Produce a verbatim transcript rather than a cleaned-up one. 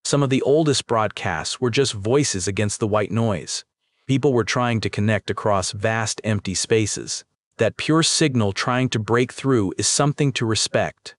Some of the oldest broadcasts were just voices against the white noise. People were trying to connect across vast empty spaces. That pure signal trying to break through is something to respect.